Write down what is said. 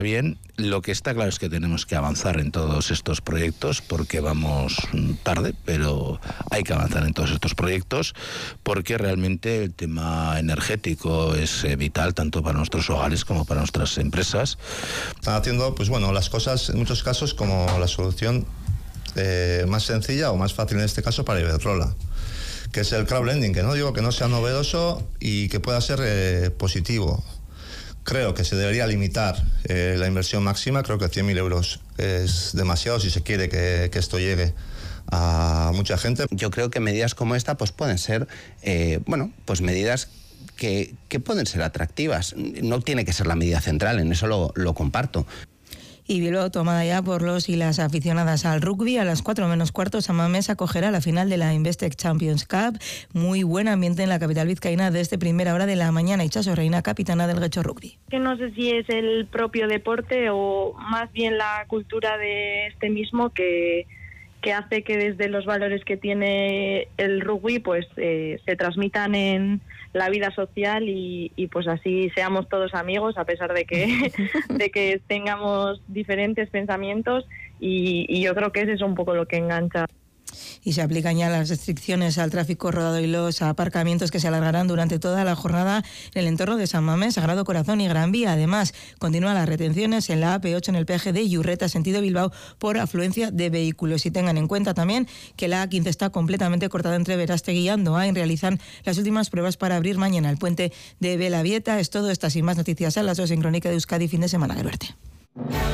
Bien, lo que está claro es que tenemos que avanzar en todos estos proyectos porque vamos tarde, pero hay que avanzar en todos estos proyectos porque realmente el tema energético es vital tanto para nuestros hogares como para nuestras empresas. Están haciendo, pues bueno, las cosas en muchos casos como la solución más sencilla o más fácil en este caso para Iberdrola, que es el crowdlending, que no digo que no sea novedoso y que pueda ser positivo. Creo que se debería limitar la inversión máxima. Creo que 100.000 euros es demasiado si se quiere que esto llegue a mucha gente. Yo creo que medidas como esta pues pueden ser, pues medidas que pueden ser atractivas. No tiene que ser la medida central, en eso lo comparto. Y Bilbao tomada ya por los y las aficionadas al rugby. A las 4:45 San Mamés acogerá la final de la Investec Champions Cup. Muy buen ambiente en la capital vizcaína desde primera hora de la mañana. Itxaso Reina, capitana del Getxo Rugby. Que no sé si es el propio deporte o más bien la cultura de este mismo que hace que desde los valores que tiene el rugby pues se transmitan en la vida social y pues así seamos todos amigos a pesar de que tengamos diferentes pensamientos y yo creo que ese es un poco lo que engancha. Y se aplican ya las restricciones al tráfico rodado y los aparcamientos que se alargarán durante toda la jornada en el entorno de San Mamés, Sagrado Corazón y Gran Vía. Además, continúan las retenciones en la AP8 en el peaje de Iurreta, sentido Bilbao, por afluencia de vehículos. Y tengan en cuenta también que la A15 está completamente cortada entre Berastegui y Andoain. Realizan las últimas pruebas para abrir mañana el puente de Belavieta. Es todo, estas y más noticias a las 2 en Crónica de Euskadi, fin de semana. Gerberte.